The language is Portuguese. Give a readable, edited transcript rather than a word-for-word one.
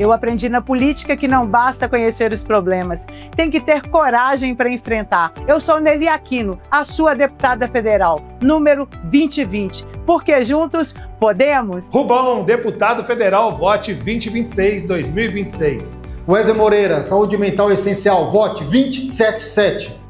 Eu aprendi na política que não basta conhecer os problemas, tem que ter coragem para enfrentar. Eu sou Nelly Aquino, a sua deputada federal, número 2020, porque juntos podemos. Rubão, deputado federal, vote 2026-2026. Wesley Moreira, saúde mental essencial, vote 277.